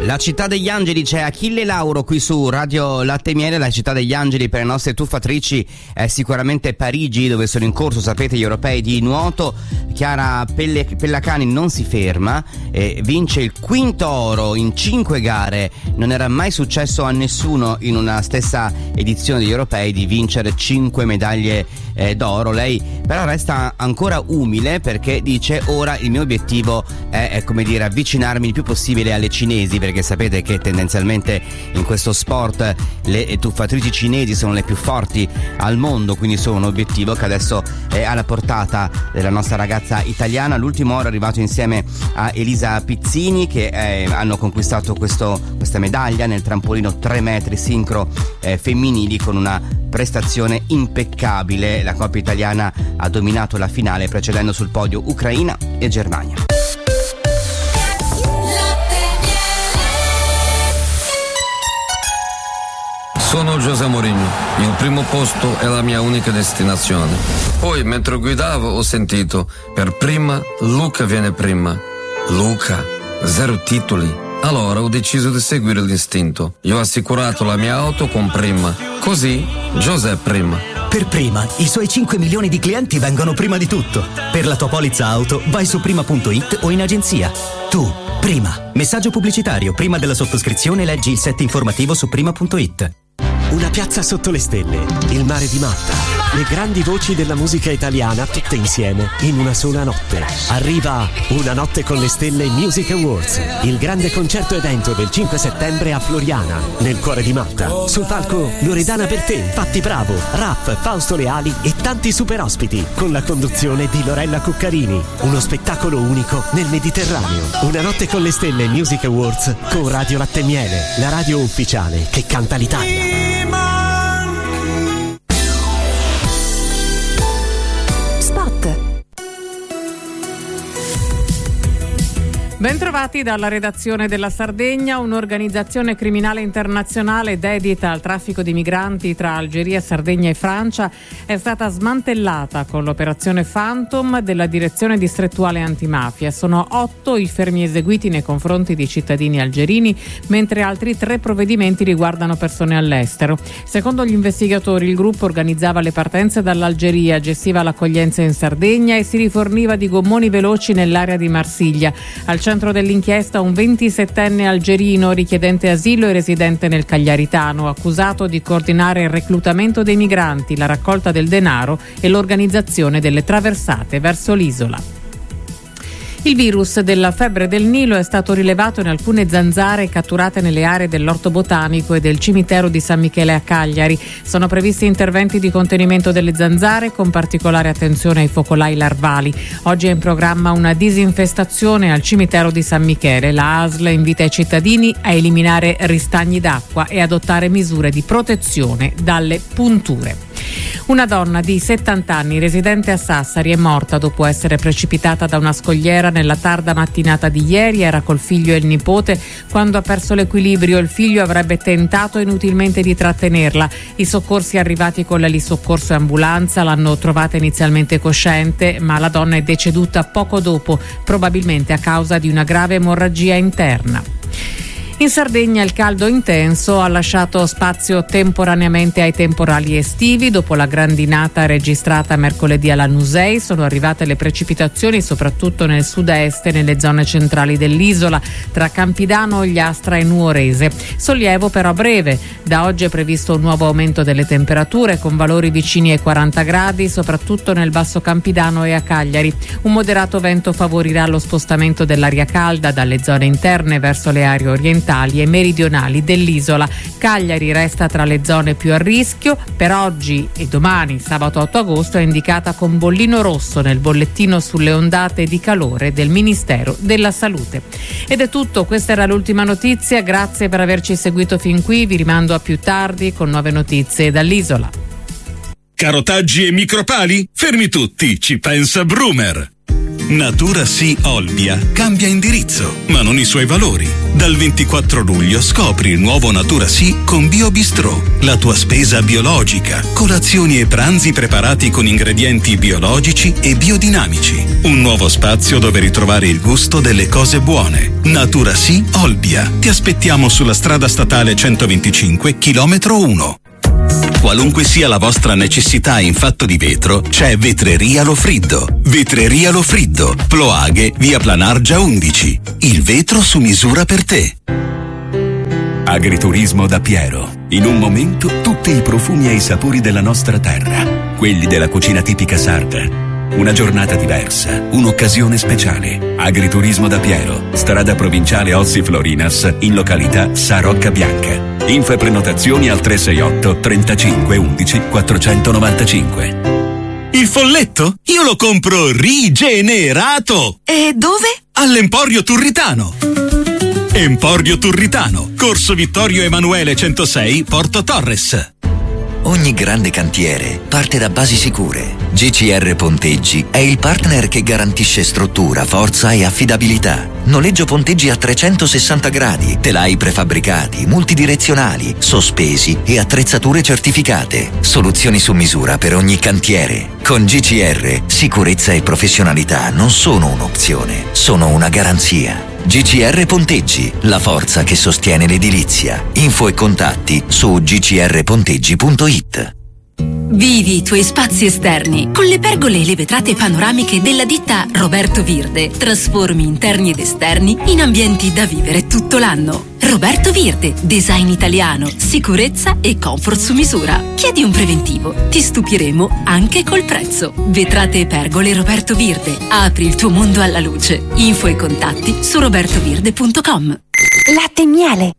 La città degli angeli, c'è Achille Lauro qui su Radio Latte e Miele. La città degli angeli per le nostre tuffatrici è sicuramente Parigi, dove sono in corso, sapete, gli europei di nuoto. Chiara Pellacani non si ferma e vince il quinto oro in 5 gare. Non era mai successo a nessuno in una stessa edizione degli europei di vincere 5 medaglie d'oro. Lei però resta ancora umile, perché dice: ora il mio obiettivo è come dire avvicinarmi il più possibile alle cinesi, perché sapete che tendenzialmente in questo sport le tuffatrici cinesi sono le più forti al mondo, quindi sono un obiettivo che adesso è alla portata della nostra ragazza italiana. L'ultimo oro è arrivato insieme a Elisa Pizzini, che hanno conquistato questa medaglia nel trampolino 3 metri sincro femminili, con una prestazione impeccabile. La coppia italiana ha dominato la finale, precedendo sul podio Ucraina e Germania. Sono José Mourinho, il primo posto è la mia unica destinazione. Poi, mentre guidavo, ho sentito: per prima, Luca viene prima. Luca, 0 titoli. Allora ho deciso di seguire l'istinto. Io ho assicurato la mia auto con Prima. Così, José prima. Per Prima, i suoi 5 milioni di clienti vengono prima di tutto. Per la tua polizza auto, vai su prima.it o in agenzia. Tu, Prima. Messaggio pubblicitario. Prima della sottoscrizione leggi il set informativo su prima.it. Una piazza sotto le stelle, il mare di Malta, le grandi voci della musica italiana tutte insieme in una sola notte. Arriva Una notte con le stelle Music Awards, il grande concerto evento del 5 settembre a Floriana, nel cuore di Malta. Sul palco Loredana Bertè, Patti Bravo, Raff, Fausto Leali e tanti super ospiti, con la conduzione di Lorella Cuccarini. Uno spettacolo unico nel Mediterraneo. Una notte con le stelle Music Awards con Radio Latte e Miele, la radio ufficiale che canta l'Italia. Bentrovati dalla redazione della Sardegna. Un'organizzazione criminale internazionale dedita al traffico di migranti tra Algeria, Sardegna e Francia è stata smantellata con l'operazione Phantom della Direzione Distrettuale Antimafia. Sono 8 i fermi eseguiti nei confronti di cittadini algerini, mentre altri 3 provvedimenti riguardano persone all'estero. Secondo gli investigatori, il gruppo organizzava le partenze dall'Algeria, gestiva l'accoglienza in Sardegna e si riforniva di gommoni veloci nell'area di Marsiglia. Al centro dell'inchiesta un 27enne algerino richiedente asilo e residente nel Cagliaritano, accusato di coordinare il reclutamento dei migranti, la raccolta del denaro e l'organizzazione delle traversate verso l'isola. Il virus della febbre del Nilo è stato rilevato in alcune zanzare catturate nelle aree dell'Orto Botanico e del cimitero di San Michele a Cagliari. Sono previsti interventi di contenimento delle zanzare con particolare attenzione ai focolai larvali. Oggi è in programma una disinfestazione al cimitero di San Michele. La ASL invita i cittadini a eliminare ristagni d'acqua e adottare misure di protezione dalle punture. Una donna di 70 anni residente a Sassari è morta dopo essere precipitata da una scogliera nella tarda mattinata di ieri. Era col figlio e il nipote quando ha perso l'equilibrio. Il figlio avrebbe tentato inutilmente di trattenerla. I soccorsi arrivati con l'elisoccorso e ambulanza l'hanno trovata inizialmente cosciente, ma la donna è deceduta poco dopo, probabilmente a causa di una grave emorragia interna. In Sardegna il caldo intenso ha lasciato spazio temporaneamente ai temporali estivi. Dopo la grandinata registrata mercoledì alla Nusei sono arrivate le precipitazioni soprattutto nel sud-est e nelle zone centrali dell'isola, tra Campidano, Ogliastra e Nuorese. Sollievo però breve. Da oggi è previsto un nuovo aumento delle temperature con valori vicini ai 40 gradi, soprattutto nel Basso Campidano e a Cagliari. Un moderato vento favorirà lo spostamento dell'aria calda dalle zone interne verso le aree orientali e meridionali dell'isola. Cagliari resta tra le zone più a rischio. Per oggi e domani, sabato 8 agosto, è indicata con bollino rosso nel bollettino sulle ondate di calore del Ministero della Salute. Ed è tutto, questa era l'ultima notizia. Grazie per averci seguito fin qui, vi rimando a più tardi con nuove notizie dall'isola. Carotaggi e micropali? Fermi tutti, ci pensa Brumer. Natura Sì Olbia cambia indirizzo, ma non i suoi valori. Dal 24 luglio scopri il nuovo Natura Sì con BioBistrò, la tua spesa biologica, colazioni e pranzi preparati con ingredienti biologici e biodinamici. Un nuovo spazio dove ritrovare il gusto delle cose buone. Natura Sì Olbia. Ti aspettiamo sulla strada statale 125, chilometro 1. Qualunque sia la vostra necessità in fatto di vetro, c'è Vetreria Lofriddo. Vetreria Lofriddo, Ploaghe, via Planargia 11. Il vetro su misura per te. Agriturismo da Piero. In un momento tutti i profumi e i sapori della nostra terra, quelli della cucina tipica sarda. Una giornata diversa, un'occasione speciale. Agriturismo da Piero, strada provinciale Ozzi Florinas, in località Sarocca Bianca. Info e prenotazioni al 368 35 11 495. Il folletto? Io lo compro rigenerato! E dove? All'Emporio Turritano. Emporio Turritano, Corso Vittorio Emanuele 106, Porto Torres. Ogni grande cantiere parte da basi sicure. GCR Ponteggi è il partner che garantisce struttura, forza e affidabilità. Noleggio ponteggi a 360 gradi, telai prefabbricati, multidirezionali, sospesi e attrezzature certificate. Soluzioni su misura per ogni cantiere. Con GCR, sicurezza e professionalità non sono un'opzione, sono una garanzia. GCR Ponteggi, la forza che sostiene l'edilizia. Info e contatti su gcrponteggi.it. Vivi i tuoi spazi esterni con le pergole e le vetrate panoramiche della ditta Roberto Virde. Trasformi interni ed esterni in ambienti da vivere tutto l'anno. Roberto Virde, design italiano, sicurezza e comfort su misura. Chiedi un preventivo, ti stupiremo anche col prezzo. Vetrate e pergole Roberto Virde. Apri il tuo mondo alla luce. Info e contatti su robertovirde.com. Latte e miele.